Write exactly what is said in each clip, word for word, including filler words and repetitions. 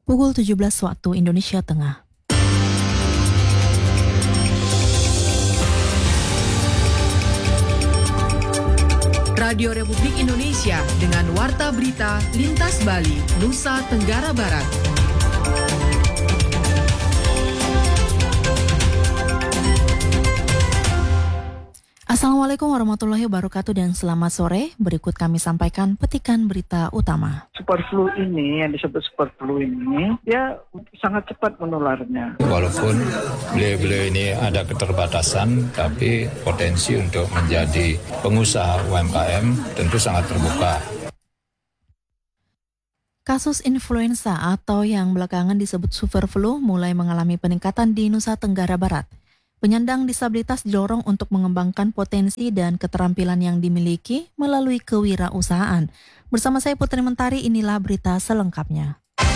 Pukul tujuh belas waktu Indonesia Tengah. Radio Republik Indonesia dengan Warta Berita Lintas Bali, Nusa Tenggara Barat. Assalamualaikum warahmatullahi wabarakatuh dan selamat sore. Berikut kami sampaikan petikan berita utama. Super flu ini, yang disebut super flu ini, dia sangat cepat menularnya. Walaupun beliau-beliau ini ada keterbatasan, tapi potensi untuk menjadi pengusaha U M K M tentu sangat terbuka. Kasus influenza atau yang belakangan disebut super flu mulai mengalami peningkatan di Nusa Tenggara Barat. Penyandang disabilitas didorong untuk mengembangkan potensi dan keterampilan yang dimiliki melalui kewirausahaan. Bersama saya Putri Mentari, inilah berita selengkapnya.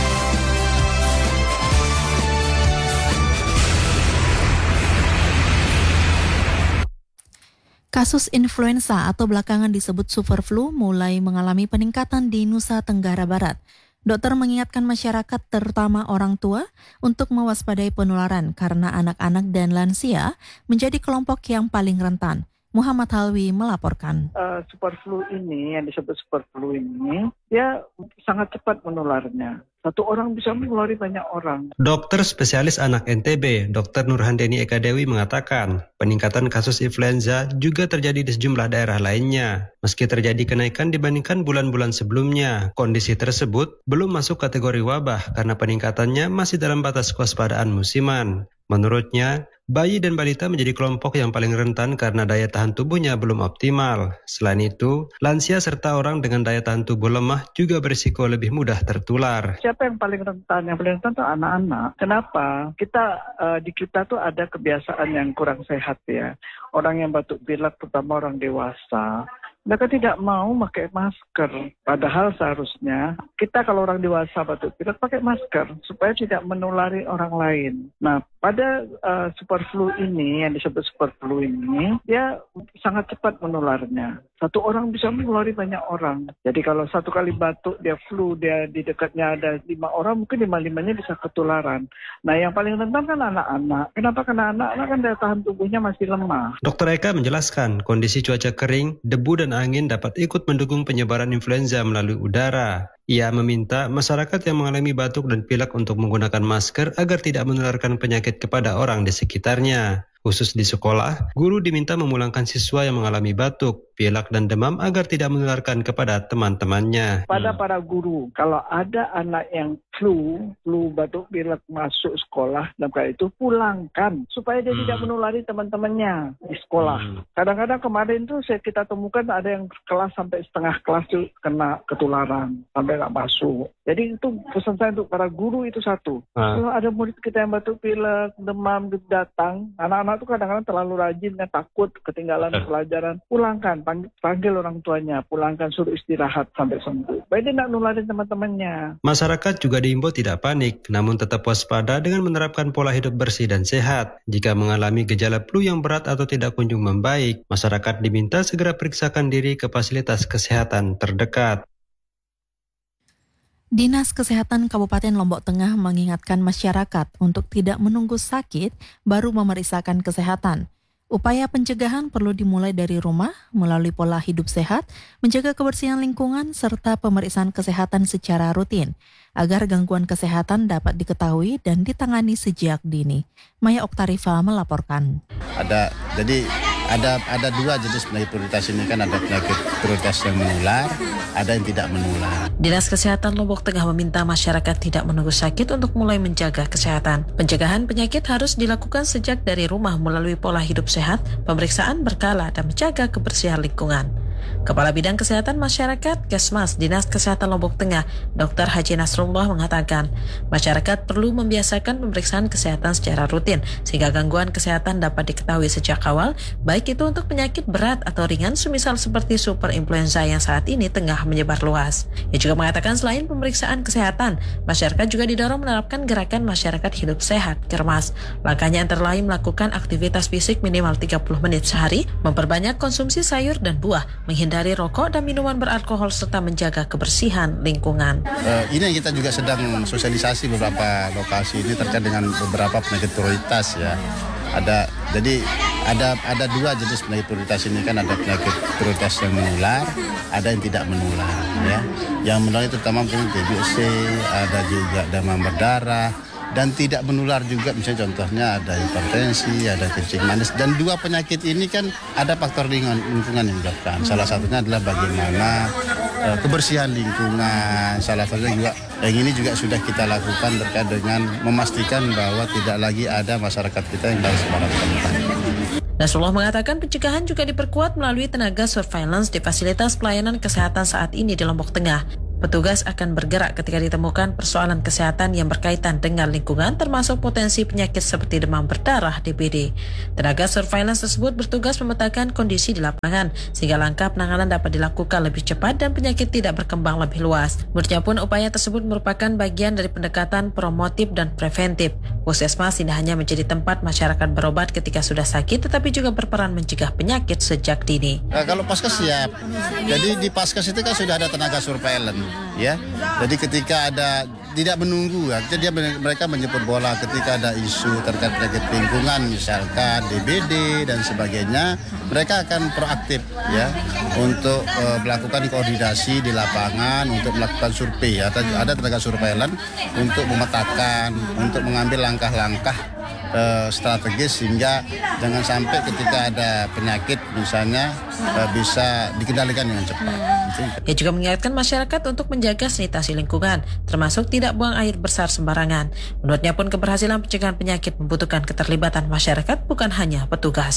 Kasus influenza atau belakangan disebut super flu mulai mengalami peningkatan di Nusa Tenggara Barat. Dokter mengingatkan masyarakat terutama orang tua untuk mewaspadai penularan karena anak-anak dan lansia menjadi kelompok yang paling rentan. Muhammad Halwi melaporkan. Uh, super flu ini, yang disebut super flu ini, dia sangat cepat menularnya. Satu orang bisa menulari banyak orang. Dokter spesialis anak N T B, Dokter Nurhandeni Eka Dewi mengatakan, peningkatan kasus influenza juga terjadi di sejumlah daerah lainnya. Meski terjadi kenaikan dibandingkan bulan-bulan sebelumnya, kondisi tersebut belum masuk kategori wabah karena peningkatannya masih dalam batas kewaspadaan musiman. Menurutnya, bayi dan balita menjadi kelompok yang paling rentan karena daya tahan tubuhnya belum optimal. Selain itu, lansia serta orang dengan daya tahan tubuh lemah juga berisiko lebih mudah tertular. Siapa yang paling rentan? Yang paling rentan itu anak-anak. Kenapa? Kita uh, di kita tuh ada kebiasaan yang kurang sehat ya. Orang yang batuk pilek, terutama orang dewasa, mereka tidak mau pakai masker. Padahal seharusnya kita kalau orang dewasa batuk pilek pakai masker supaya tidak menulari orang lain. Nah, pada uh, super flu ini, yang disebut super flu ini, dia sangat cepat menularnya. Satu orang bisa menulari banyak orang. Jadi kalau satu kali batuk dia flu, dia di dekatnya ada lima orang, mungkin lima-limanya bisa ketularan. Nah, yang paling rentan kan anak-anak. Kenapa? Karena anak-anak kan daya tahan tubuhnya masih lemah. Dokter Eka menjelaskan kondisi cuaca kering, debu dan angin dapat ikut mendukung penyebaran influenza melalui udara. Ia meminta masyarakat yang mengalami batuk dan pilek untuk menggunakan masker agar tidak menularkan penyakit kepada orang di sekitarnya. Khusus di sekolah, guru diminta memulangkan siswa yang mengalami batuk, pilek dan demam agar tidak menularkan kepada teman-temannya. Pada para guru, kalau ada anak yang flu, flu batuk pilek masuk sekolah, dan kali itu pulangkan supaya dia hmm. tidak menulari teman-temannya di sekolah. Hmm. Kadang-kadang kemarin tuh saya kita temukan ada yang kelas sampai setengah kelas tuh kena ketularan sampai nggak masuk. Jadi itu pesan saya untuk para guru itu satu. Hmm. Kalau ada murid kita yang batuk pilek, demam datang, anak-anak itu kadang-kadang terlalu rajin kan, takut ketinggalan pelajaran, pulangkan, panggil, panggil orang tuanya, pulangkan, suruh istirahat sampai sembuh. Baik dia tidak nularin teman-temannya. Masyarakat juga diimbau tidak panik, namun tetap waspada dengan menerapkan pola hidup bersih dan sehat. Jika mengalami gejala flu yang berat atau tidak kunjung membaik, masyarakat diminta segera periksakan diri ke fasilitas kesehatan terdekat. Dinas Kesehatan Kabupaten Lombok Tengah mengingatkan masyarakat untuk tidak menunggu sakit baru memeriksakan kesehatan. Upaya pencegahan perlu dimulai dari rumah melalui pola hidup sehat, menjaga kebersihan lingkungan, serta pemeriksaan kesehatan secara rutin agar gangguan kesehatan dapat diketahui dan ditangani sejak dini. Maya Oktarifa melaporkan. Ada jadi ada ada dua jenis penyakit prioritas ini kan, ada penyakit prioritas yang menular, ada yang tidak menular. Dinas Kesehatan Lombok Tengah meminta masyarakat tidak menunggu sakit untuk mulai menjaga kesehatan. Pencegahan penyakit harus dilakukan sejak dari rumah melalui pola hidup sehat, pemeriksaan berkala, dan menjaga kebersihan lingkungan. Kepala Bidang Kesehatan Masyarakat Kesmas Dinas Kesehatan Lombok Tengah, Dokter Haji Nasrullah mengatakan, masyarakat perlu membiasakan pemeriksaan kesehatan secara rutin sehingga gangguan kesehatan dapat diketahui sejak awal, baik itu untuk penyakit berat atau ringan semisal seperti super influenza yang saat ini tengah menyebar luas. Ia juga mengatakan selain pemeriksaan kesehatan, masyarakat juga didorong menerapkan gerakan masyarakat hidup sehat Kermas. Langkahnya antara lain melakukan aktivitas fisik minimal tiga puluh menit sehari, memperbanyak konsumsi sayur dan buah, menghindari rokok dan minuman beralkohol serta menjaga kebersihan lingkungan. Uh, ini yang kita juga sedang sosialisasi beberapa lokasi ini terkait dengan beberapa penyakit prioritas ya. Ada jadi ada ada dua jenis penyakit prioritas ini kan, ada penyakit prioritas yang menular, ada yang tidak menular ya. Yang menular itu terutama mungkin T B C, ada juga demam berdarah, dan tidak menular juga misalnya contohnya ada hipertensi, ada kencing manis, dan dua penyakit ini kan ada faktor lingkungan, lingkungan yang menyebabkan. Salah satunya adalah bagaimana uh, kebersihan lingkungan. Salah satunya juga yang ini juga sudah kita lakukan terkait dengan memastikan bahwa tidak lagi ada masyarakat kita yang harus sembarang tempat. Nasrullah mengatakan pencegahan juga diperkuat melalui tenaga surveillance di fasilitas pelayanan kesehatan saat ini di Lombok Tengah. Petugas akan bergerak ketika ditemukan persoalan kesehatan yang berkaitan dengan lingkungan, termasuk potensi penyakit seperti demam berdarah D B D. Tenaga surveillance tersebut bertugas memetakan kondisi di lapangan, sehingga langkah penanganan dapat dilakukan lebih cepat dan penyakit tidak berkembang lebih luas. Menurutnya pun upaya tersebut merupakan bagian dari pendekatan promotif dan preventif. Puskesmas tidak hanya menjadi tempat masyarakat berobat ketika sudah sakit, tetapi juga berperan mencegah penyakit sejak dini. Nah, kalau Paskes siap, jadi di Paskes itu kan sudah ada tenaga surveillance. Ya, jadi ketika ada tidak menunggu, jadi mereka menjemput bola ketika ada isu terkait penyakit lingkungan, misalkan D B D dan sebagainya, mereka akan proaktif ya untuk uh, melakukan koordinasi di lapangan, untuk melakukan survei. Ya. Ada tenaga surveillance untuk memetakan, untuk mengambil langkah-langkah uh, strategis sehingga jangan sampai ketika ada penyakit misalnya uh, bisa dikendalikan dengan cepat. Ia juga mengingatkan masyarakat untuk menjaga sanitasi lingkungan, termasuk tidak buang air besar sembarangan. Menurutnya pun keberhasilan pencegahan penyakit membutuhkan keterlibatan masyarakat, bukan hanya petugas.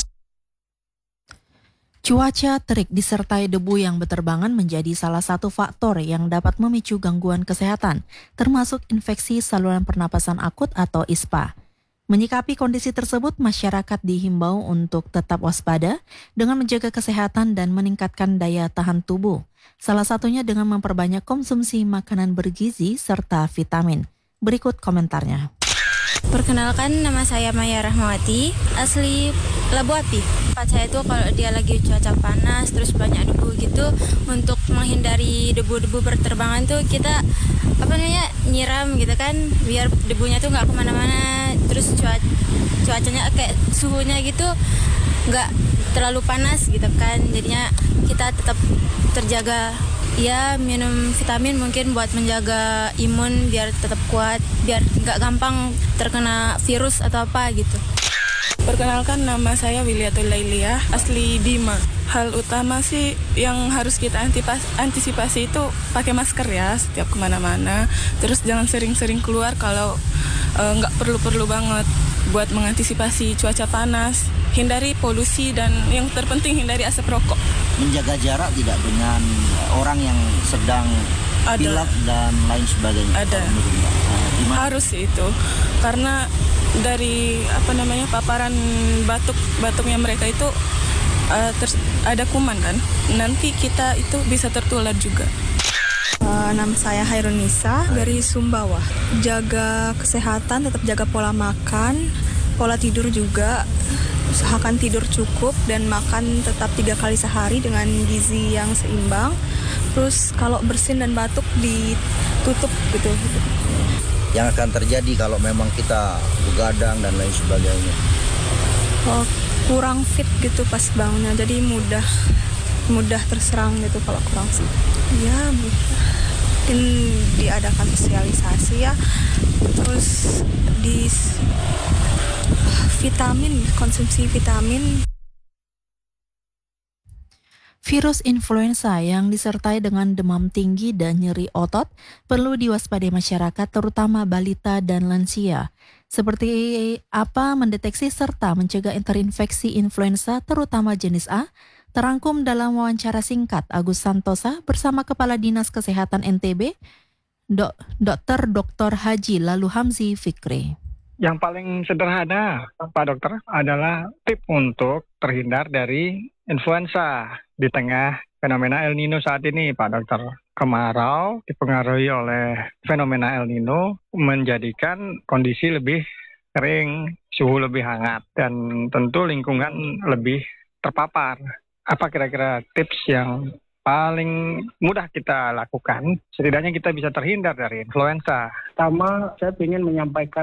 Cuaca terik disertai debu yang berterbangan menjadi salah satu faktor yang dapat memicu gangguan kesehatan, termasuk infeksi saluran pernapasan akut atau I S P A. Menyikapi kondisi tersebut, masyarakat dihimbau untuk tetap waspada dengan menjaga kesehatan dan meningkatkan daya tahan tubuh. Salah satunya dengan memperbanyak konsumsi makanan bergizi serta vitamin. Berikut komentarnya. Perkenalkan, nama saya Maya Rahmawati, asli Labu Api. Tempat saya itu kalau dia lagi cuaca panas, terus banyak debu gitu, untuk menghindari debu-debu berterbangan tuh kita apa namanya nyiram gitu kan, biar debunya tuh nggak kemana-mana. Terus cuaca cuacanya kayak suhunya gitu nggak terlalu panas gitu kan, jadinya kita tetap terjaga. Ya, minum vitamin mungkin buat menjaga imun biar tetap kuat, biar nggak gampang terkena virus atau apa gitu. Perkenalkan, nama saya Wiliatul Lailiyah, asli Bima. Hal utama sih yang harus kita antisipasi itu pakai masker ya setiap kemana-mana. Terus jangan sering-sering keluar kalau nggak uh, perlu-perlu banget, buat mengantisipasi cuaca panas. Hindari polusi dan yang terpenting hindari asap rokok. Menjaga jarak tidak dengan orang yang sedang pilek dan lain sebagainya. Ada. Nah, harus itu. Karena dari apa namanya paparan batuk batuknya mereka itu uh, ter- ada kuman kan. Nanti kita itu bisa tertular juga. Uh, nama saya Hairunisa dari Sumbawa. Jaga kesehatan, tetap jaga pola makan, pola tidur juga. Usahakan tidur cukup dan makan tetap tiga kali sehari dengan gizi yang seimbang. Terus kalau bersin dan batuk ditutup gitu. Yang akan terjadi kalau memang kita begadang dan lain sebagainya. Oh, kurang fit gitu pas bangunnya, jadi mudah mudah terserang gitu kalau kurang fit. Ya, mungkin diadakan sosialisasi ya. Terus di vitamin, konsumsi vitamin. Virus influenza yang disertai dengan demam tinggi dan nyeri otot perlu diwaspadai masyarakat, terutama balita dan lansia. Seperti apa mendeteksi serta mencegah terinfeksi influenza terutama jenis A, terangkum dalam wawancara singkat Agus Santosa bersama Kepala Dinas Kesehatan N T B, Dokter Doktor Haji Lalu Hamzi Fikri. Yang paling sederhana, Pak Dokter, adalah tip untuk terhindar dari influenza di tengah fenomena El Nino saat ini, Pak Dokter. Kemarau dipengaruhi oleh fenomena El Nino menjadikan kondisi lebih kering, suhu lebih hangat, dan tentu lingkungan lebih terpapar. apa kira-kira tips yang paling mudah kita lakukan, setidaknya kita bisa terhindar dari influenza? Pertama, saya ingin menyampaikan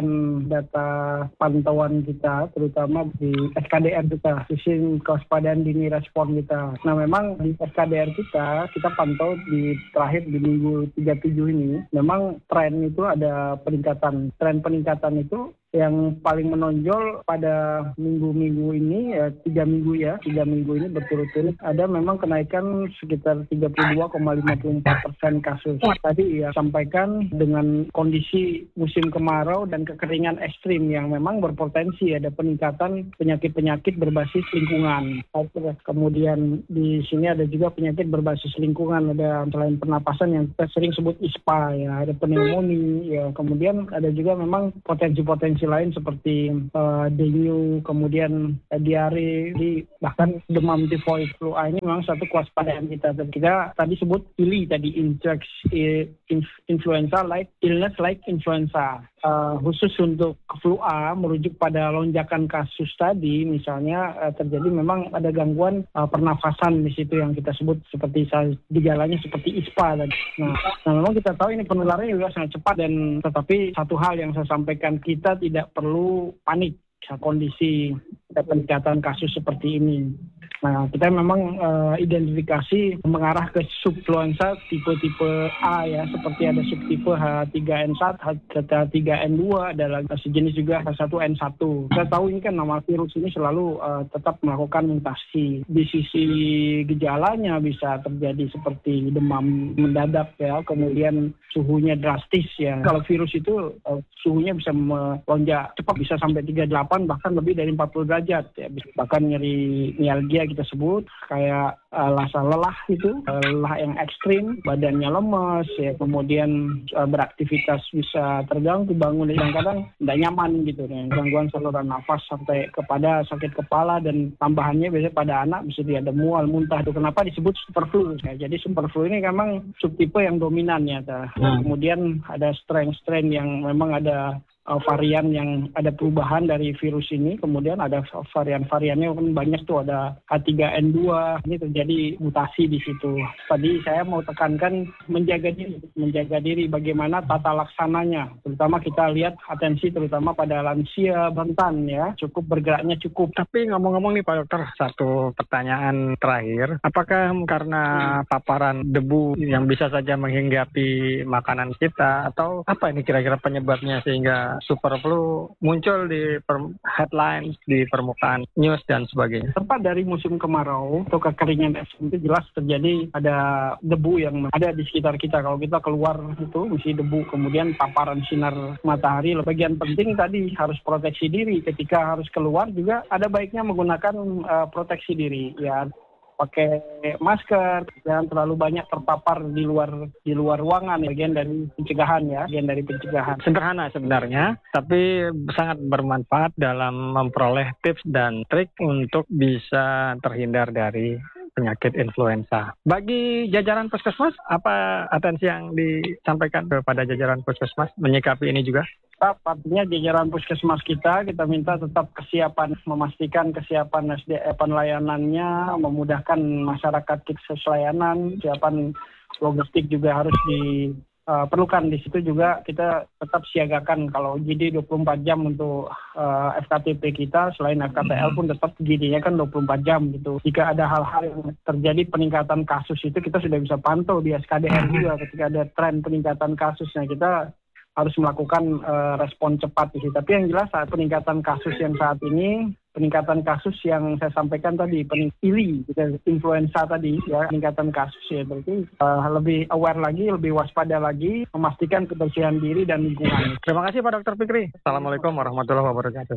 data pantauan kita, terutama di S K D R kita, sistem kewaspadaan dini respon kita. Nah, memang di S K D R kita, kita pantau di terakhir di minggu tiga puluh tujuh ini, memang tren itu ada peningkatan. Tren peningkatan itu yang paling menonjol pada minggu-minggu ini, ya tiga minggu ya, tiga minggu ini berturut-turut ada memang kenaikan sekitar tiga puluh dua koma lima puluh empat persen kasus. Tadi ya sampaikan dengan kondisi musim kemarau dan kekeringan ekstrim yang memang berpotensi ada peningkatan penyakit-penyakit berbasis lingkungan. Kemudian di sini ada juga penyakit berbasis lingkungan, ada selain pernapasan yang kita sering sebut I S P A ya, ada pneumonia ya, kemudian ada juga memang potensi-potensi lain seperti uh, dengue, kemudian uh, diare, di, bahkan demam tifoid, flu A ini memang satu kewaspadaan kita. Dan kita tadi sebut I L I tadi, infeksi influenza like illness like influenza. Uh, khusus untuk flu A merujuk pada lonjakan kasus tadi, misalnya uh, terjadi memang ada gangguan uh, pernafasan di situ yang kita sebut seperti gejalanya seperti I S P A tadi. Nah, nah, memang kita tahu ini penularannya juga sangat cepat, dan tetapi satu hal yang saya sampaikan, kita tidak perlu panik kondisi peningkatan kasus seperti ini. Nah, kita memang uh, identifikasi mengarah ke subinfluenza tipe-tipe A ya, seperti ada subtipe H tiga N satu, H tiga N dua, ada lagi sejenis juga H satu N satu. Kita tahu ini kan nama virus ini selalu uh, tetap melakukan mutasi. Di sisi gejalanya bisa terjadi seperti demam mendadak ya, kemudian suhunya drastis ya. Kalau virus itu uh, suhunya bisa melonjak cepat, bisa sampai tiga puluh delapan bahkan lebih dari empat puluh derajat ya. Bahkan nyeri mialgia kita sebut, kayak uh, rasa lelah itu, uh, lelah yang ekstrim, badannya lemas ya, kemudian uh, beraktivitas bisa terganggu, bangun kadang-kadang tidak nyaman gitu ya, gangguan saluran nafas sampai kepada sakit kepala, dan tambahannya biasanya pada anak bisa dia ada mual, muntah. Itu kenapa disebut super flu ya. Jadi super flu ini memang subtipe yang dominan ya. Hmm. Kemudian ada strain-strain yang memang ada Uh, varian yang ada perubahan dari virus ini, kemudian ada varian-variannya kan banyak tuh, ada H tiga N dua, ini terjadi mutasi di situ. Tadi saya mau tekankan menjaga diri, menjaga diri bagaimana tata laksananya, terutama kita lihat atensi terutama pada lansia rentan ya, cukup bergeraknya cukup. Tapi ngomong-ngomong nih Pak Dokter, satu pertanyaan terakhir, apakah karena paparan debu yang bisa saja menghinggapi makanan kita, atau apa ini kira-kira penyebabnya sehingga super flu muncul di per- headlines, di permukaan news dan sebagainya? Tepat dari musim kemarau atau kekeringan ekstrim itu jelas terjadi, ada debu yang ada di sekitar kita. Kalau kita keluar itu mesti debu, kemudian paparan sinar matahari. Bagian penting tadi harus proteksi diri. Ketika harus keluar juga ada baiknya menggunakan uh, proteksi diri ya. Pakai masker, jangan terlalu banyak terpapar di luar di luar ruangan, bagian dari pencegahan ya, bagian dari pencegahan. Sederhana sebenarnya, tapi sangat bermanfaat dalam memperoleh tips dan trik untuk bisa terhindar dari penyakit influenza. Bagi jajaran puskesmas, apa atensi yang disampaikan kepada jajaran puskesmas menyikapi ini juga? Tetap, artinya jajaran puskesmas kita, kita minta tetap kesiapan, memastikan kesiapan S D M layanannya, memudahkan masyarakat akses layanan, kesiapan logistik juga harus diperlukan. Uh, di situ juga kita tetap siagakan kalau G D dua puluh empat jam untuk uh, F K T P kita, selain F K T L pun tetap G D-nya kan dua puluh empat jam gitu. Jika ada hal-hal yang terjadi peningkatan kasus itu kita sudah bisa pantau di S K D R juga, ketika ada tren peningkatan kasusnya kita harus melakukan uh, respon cepat di situ. Tapi yang jelas saat peningkatan kasus yang saat ini, peningkatan kasus yang saya sampaikan tadi, peningkili gitu, influenza tadi ya, peningkatan kasus ya, berarti uh, lebih aware lagi, lebih waspada lagi, memastikan kebersihan diri dan lingkungan. Terima kasih Pak Dokter Fikri. Assalamualaikum warahmatullahi wabarakatuh.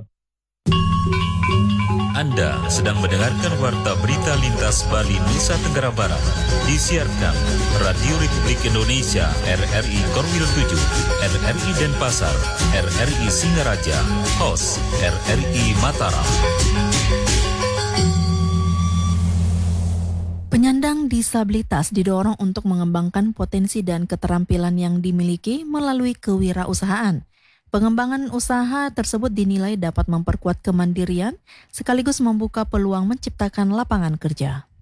Anda sedang mendengarkan Warta Berita Lintas Bali Nusa Tenggara Barat, disiarkan Radio Republik Indonesia R R I Korwil tujuh, R R I Denpasar, R R I Singaraja, host R R I Mataram. Penyandang disabilitas didorong untuk mengembangkan potensi dan keterampilan yang dimiliki melalui kewirausahaan. Pengembangan usaha tersebut dinilai dapat memperkuat kemandirian sekaligus membuka peluang menciptakan lapangan kerja.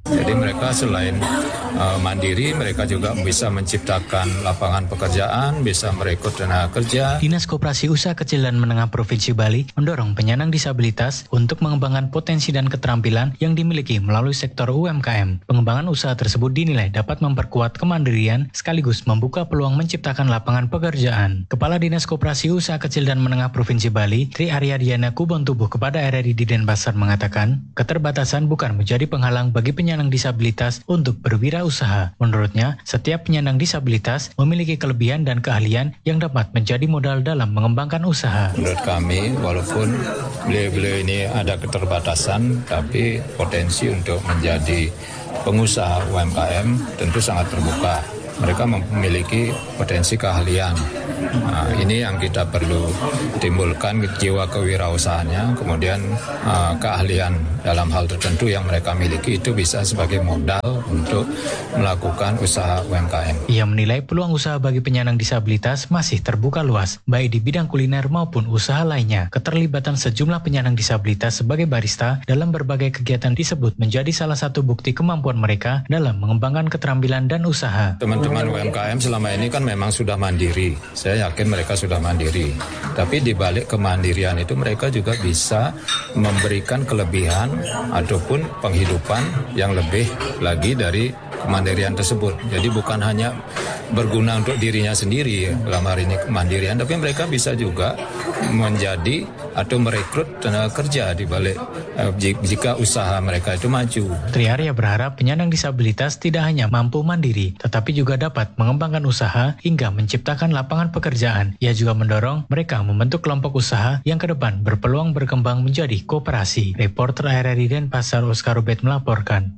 Jadi mereka selain uh, mandiri, mereka juga bisa menciptakan lapangan pekerjaan, bisa merekrut tenaga kerja. Dinas Koperasi Usaha Kecil dan Menengah Provinsi Bali mendorong penyandang disabilitas untuk mengembangkan potensi dan keterampilan yang dimiliki melalui sektor U M K M. Pengembangan usaha tersebut dinilai dapat memperkuat kemandirian sekaligus membuka peluang menciptakan lapangan pekerjaan. Kepala Dinas Koperasi Usaha Kecil dan Menengah Provinsi Bali, Tri Aryadiana Kubontubuh kepada R R I di Denpasar mengatakan, keterbatasan bukan menjadi penghalang bagi penyandang disabilitas untuk berwirausaha. Menurutnya, setiap penyandang disabilitas memiliki kelebihan dan keahlian yang dapat menjadi modal dalam mengembangkan usaha. Menurut kami, walaupun beliau-beliau ini ada keterbatasan, tapi potensi untuk menjadi pengusaha U M K M tentu sangat terbuka. Mereka memiliki potensi keahlian. Nah, ini yang kita perlu timbulkan, jiwa kewirausahaannya, kemudian uh, keahlian dalam hal tertentu yang mereka miliki itu bisa sebagai modal untuk melakukan usaha U M K M. Ia menilai peluang usaha bagi penyandang disabilitas masih terbuka luas, baik di bidang kuliner maupun usaha lainnya. Keterlibatan sejumlah penyandang disabilitas sebagai barista dalam berbagai kegiatan disebut menjadi salah satu bukti kemampuan mereka dalam mengembangkan keterampilan dan usaha. Teman-teman U M K M selama ini kan memang sudah mandiri. Saya yakin mereka sudah mandiri. Tapi di balik kemandirian itu mereka juga bisa memberikan kelebihan ataupun penghidupan yang lebih lagi dari kemandirian tersebut. Jadi bukan hanya berguna untuk dirinya sendiri dalam hari ini kemandirian, tapi mereka bisa juga menjadi atau merekrut tenaga kerja di balik eh, jika usaha mereka itu maju. Tri Arya berharap penyandang disabilitas tidak hanya mampu mandiri, tetapi juga dapat mengembangkan usaha hingga menciptakan lapangan pekerjaan. Ia juga mendorong mereka membentuk kelompok usaha yang ke depan berpeluang berkembang menjadi koperasi. Reporter R R I Denpasar Oscar Rubet melaporkan.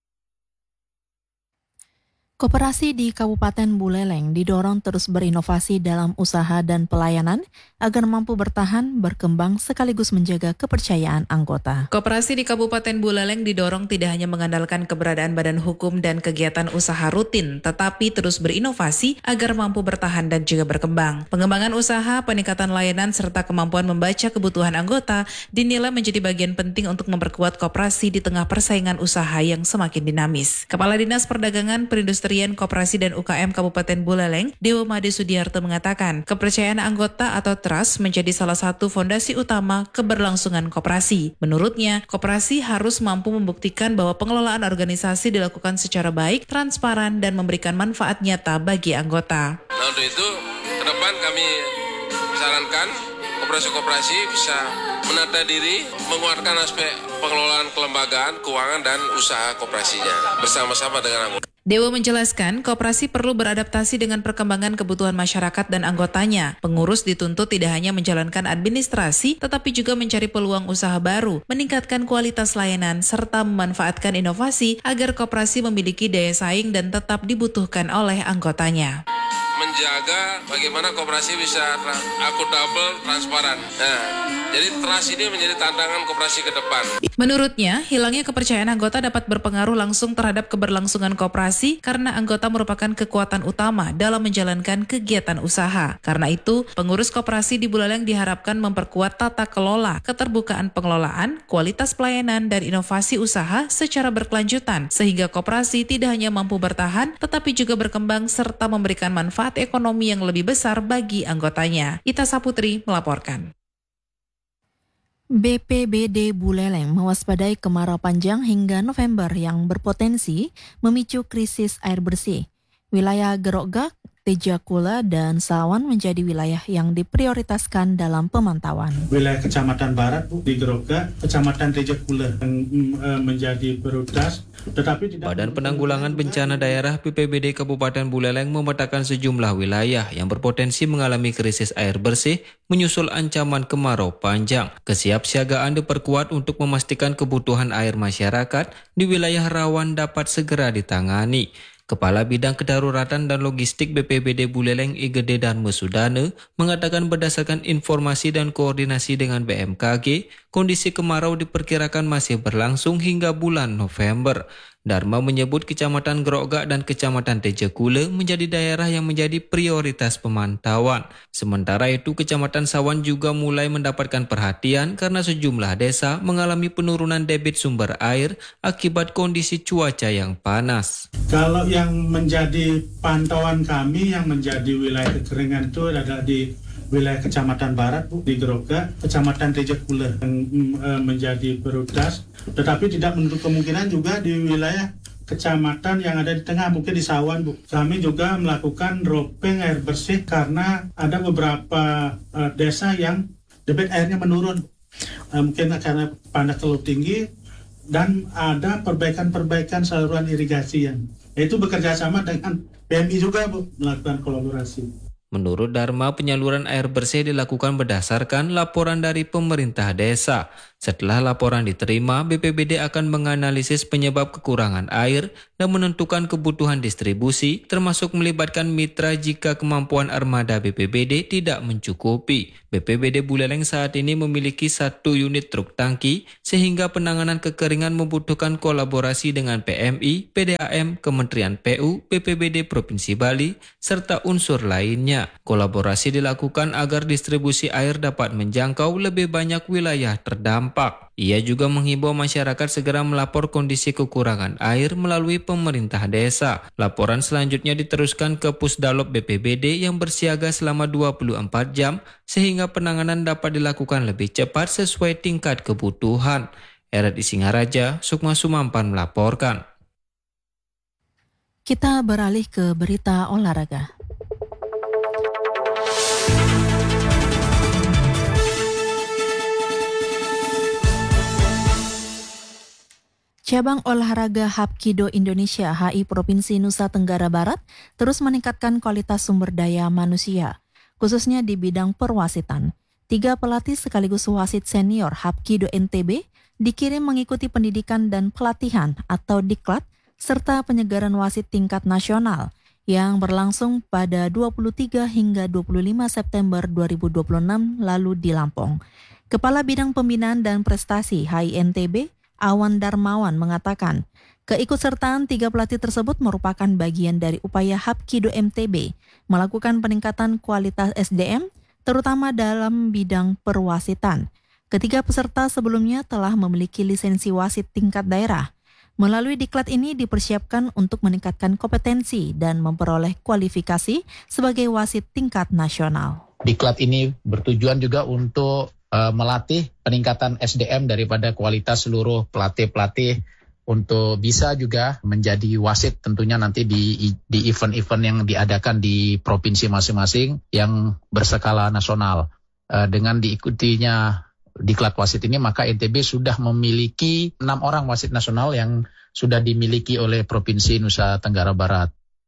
Koperasi di Kabupaten Buleleng didorong terus berinovasi dalam usaha dan pelayanan agar mampu bertahan, berkembang, sekaligus menjaga kepercayaan anggota. Koperasi di Kabupaten Buleleng didorong tidak hanya mengandalkan keberadaan badan hukum dan kegiatan usaha rutin, tetapi terus berinovasi agar mampu bertahan dan juga berkembang. Pengembangan usaha, peningkatan layanan, serta kemampuan membaca kebutuhan anggota dinilai menjadi bagian penting untuk memperkuat koperasi di tengah persaingan usaha yang semakin dinamis. Kepala Dinas Perdagangan, Perindustrian, Koperasi dan U K M Kabupaten Buleleng, Dewa Made Sudiarto mengatakan, kepercayaan anggota atau trust menjadi salah satu fondasi utama keberlangsungan koperasi. Menurutnya, koperasi harus mampu membuktikan bahwa pengelolaan organisasi dilakukan secara baik, transparan, dan memberikan manfaat nyata bagi anggota. Nah, untuk itu, ke depan kami sarankan koperasi-koperasi bisa menata diri, menguatkan aspek pengelolaan kelembagaan, keuangan, dan usaha koperasinya bersama-sama dengan anggota. Dewa menjelaskan, koperasi perlu beradaptasi dengan perkembangan kebutuhan masyarakat dan anggotanya. Pengurus dituntut tidak hanya menjalankan administrasi, tetapi juga mencari peluang usaha baru, meningkatkan kualitas layanan, serta memanfaatkan inovasi agar koperasi memiliki daya saing dan tetap dibutuhkan oleh anggotanya. Menjaga bagaimana koperasi bisa akuntabel, transparan. Nah, jadi trust ini menjadi tantangan koperasi ke depan. Menurutnya, hilangnya kepercayaan anggota dapat berpengaruh langsung terhadap keberlangsungan koperasi karena anggota merupakan kekuatan utama dalam menjalankan kegiatan usaha. Karena itu, pengurus koperasi di Buleleng diharapkan memperkuat tata kelola, keterbukaan pengelolaan, kualitas pelayanan, dan inovasi usaha secara berkelanjutan, sehingga koperasi tidak hanya mampu bertahan, tetapi juga berkembang serta memberikan manfaat ekonomi yang lebih besar bagi anggotanya. Ita Saputri melaporkan. B P B D Buleleng mewaspadai kemarau panjang hingga November yang berpotensi memicu krisis air bersih. Wilayah Gerogak, Tejakula, dan Sawan menjadi wilayah yang diprioritaskan dalam pemantauan. Wilayah Kecamatan Barat, Bu, di Gerogak, Kecamatan Tejakula yang uh, menjadi prioritas. Tetapi tidak... Badan Penanggulangan Bencana Daerah B P B D Kabupaten Buleleng memetakan sejumlah wilayah yang berpotensi mengalami krisis air bersih menyusul ancaman kemarau panjang. Kesiapsiagaan diperkuat untuk memastikan kebutuhan air masyarakat di wilayah rawan dapat segera ditangani. Kepala Bidang Kedaruratan dan Logistik B P B D Buleleng Igede Darmo Sudane mengatakan berdasarkan informasi dan koordinasi dengan B M K G, kondisi kemarau diperkirakan masih berlangsung hingga bulan November. Dharma menyebut Kecamatan Grogak dan Kecamatan Tejekule menjadi daerah yang menjadi prioritas pemantauan. Sementara itu, Kecamatan Sawan juga mulai mendapatkan perhatian karena sejumlah desa mengalami penurunan debit sumber air akibat kondisi cuaca yang panas. Kalau yang menjadi pantauan kami yang menjadi wilayah kekeringan itu adalah di wilayah Kecamatan Barat, Bu, di Grogak, Kecamatan Tejekule yang e, menjadi prioritas. Tetapi tidak menutup kemungkinan juga di wilayah kecamatan yang ada di tengah, mungkin di Sawan, Bu. Kami juga melakukan dropping air bersih karena ada beberapa e, desa yang debit airnya menurun. E, mungkin karena panas terlalu tinggi dan ada perbaikan-perbaikan saluran irigasi yang itu bekerja sama dengan P M I juga, Bu, melakukan kolaborasi. Menurut Dharma, penyaluran air bersih dilakukan berdasarkan laporan dari pemerintah desa. Setelah laporan diterima, B P B D akan menganalisis penyebab kekurangan air dan menentukan kebutuhan distribusi, termasuk melibatkan mitra jika kemampuan armada B P B D tidak mencukupi. B P B D Buleleng saat ini memiliki satu unit truk tangki, sehingga penanganan kekeringan membutuhkan kolaborasi dengan P M I, P D A M, Kementerian P U, B P B D Provinsi Bali, serta unsur lainnya. Kolaborasi dilakukan agar distribusi air dapat menjangkau lebih banyak wilayah terdampak. Ia juga menghimbau masyarakat segera melapor kondisi kekurangan air melalui pemerintah desa. Laporan selanjutnya diteruskan ke Pusdalop B P B D yang bersiaga selama dua puluh empat jam sehingga penanganan dapat dilakukan lebih cepat sesuai tingkat kebutuhan. R R I Singaraja, Sukma Sumampan melaporkan. Kita beralih ke berita olahraga. Cabang olahraga Hapkido Indonesia H I Provinsi Nusa Tenggara Barat terus meningkatkan kualitas sumber daya manusia, khususnya di bidang perwasitan. Tiga pelatih sekaligus wasit senior Hapkido N T B dikirim mengikuti pendidikan dan pelatihan atau diklat serta penyegaran wasit tingkat nasional yang berlangsung pada dua puluh tiga hingga dua puluh lima September dua ribu dua puluh enam lalu di Lampung. Kepala Bidang Pembinaan dan Prestasi H I N T B, Awan Darmawan, mengatakan keikutsertaan tiga pelatih tersebut merupakan bagian dari upaya Hapkido M T B melakukan peningkatan kualitas S D M, terutama dalam bidang perwasitan. Ketiga peserta sebelumnya telah memiliki lisensi wasit tingkat daerah. Melalui diklat ini dipersiapkan untuk meningkatkan kompetensi dan memperoleh kualifikasi sebagai wasit tingkat nasional. Diklat ini bertujuan juga untuk uh, melatih peningkatan S D M daripada kualitas seluruh pelatih-pelatih untuk bisa juga menjadi wasit tentunya nanti di di event-event yang diadakan di provinsi masing-masing yang berskala nasional. Uh, dengan diikutinya diklat wasit ini, maka N T B sudah memiliki enam orang wasit nasional yang sudah dimiliki oleh Provinsi Nusa Tenggara Barat.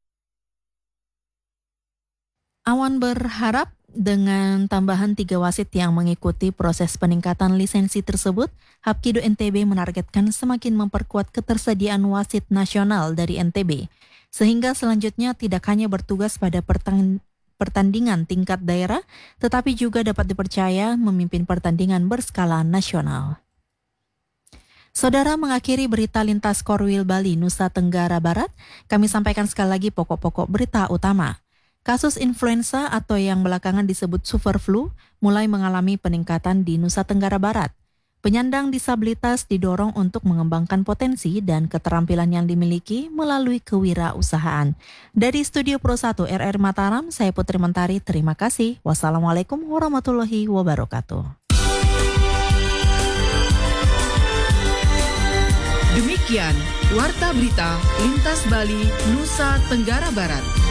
Awan berharap dengan tambahan tiga wasit yang mengikuti proses peningkatan lisensi tersebut, Hapkido N T B menargetkan semakin memperkuat ketersediaan wasit nasional dari N T B, sehingga selanjutnya tidak hanya bertugas pada pertandingan pertandingan tingkat daerah, tetapi juga dapat dipercaya memimpin pertandingan berskala nasional. Saudara, mengakhiri berita lintas Korwil Bali, Nusa Tenggara Barat, kami sampaikan sekali lagi pokok-pokok berita utama. Kasus influenza atau yang belakangan disebut super flu mulai mengalami peningkatan di Nusa Tenggara Barat. Penyandang disabilitas didorong untuk mengembangkan potensi dan keterampilan yang dimiliki melalui kewirausahaan. Dari Studio Pro satu R R Mataram, saya Putri Mentari, terima kasih. Wassalamualaikum warahmatullahi wabarakatuh. Demikian Warta Berita Lintas Bali, Nusa Tenggara Barat.